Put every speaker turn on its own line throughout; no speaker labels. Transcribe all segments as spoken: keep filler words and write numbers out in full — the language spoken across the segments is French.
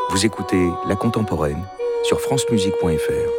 Vous écoutez La Contemporaine sur francemusique point f r.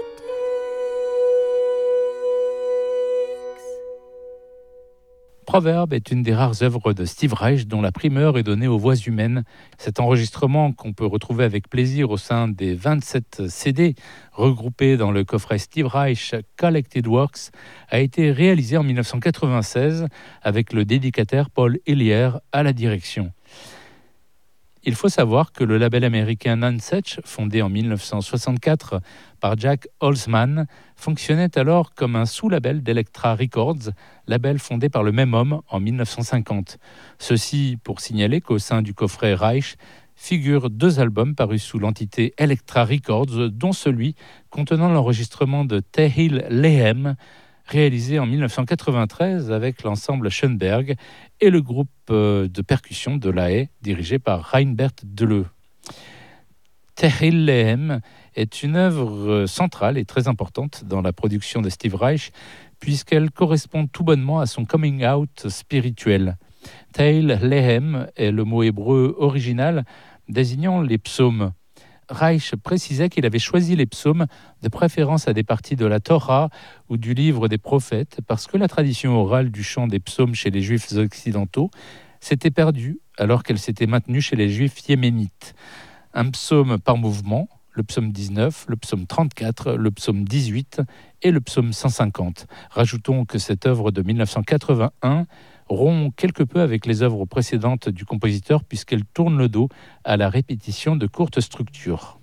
Proverbe est une des rares œuvres de Steve Reich dont la primeur est donnée aux voix humaines. Cet enregistrement, qu'on peut retrouver avec plaisir au sein des vingt-sept C D regroupés dans le coffret Steve Reich Collected Works, a été réalisé en dix-neuf cent quatre-vingt-seize avec le dédicataire Paul Hillier à la direction. Il faut savoir que le label américain Nonesuch, fondé en dix-neuf cent soixante-quatre par Jack Holzman, fonctionnait alors comme un sous-label d'Elektra Records, label fondé par le même homme en dix-neuf cent cinquante. Ceci pour signaler qu'au sein du coffret Reich figurent deux albums parus sous l'entité Elektra Records, dont celui contenant l'enregistrement de Tehil Lehem, réalisé en dix-neuf cent quatre-vingt-treize avec l'ensemble Schoenberg et le groupe de percussion de La Haye, dirigé par Reinbert Deleu. Tehil Lehem est une œuvre centrale et très importante dans la production de Steve Reich, puisqu'elle correspond tout bonnement à son coming out spirituel. Tehil Lehem est le mot hébreu original désignant les psaumes. Reich précisait qu'il avait choisi les psaumes de préférence à des parties de la Torah ou du livre des prophètes parce que la tradition orale du chant des psaumes chez les juifs occidentaux s'était perdue alors qu'elle s'était maintenue chez les juifs yéménites. Un psaume par mouvement, le psaume dix-neuf, le psaume trente-quatre, le psaume dix-huit et le psaume cent cinquante. Rajoutons que cette œuvre de dix-neuf cent quatre-vingt-un rompt quelque peu avec les œuvres précédentes du compositeur puisqu'elle tourne le dos à la répétition de courtes structures.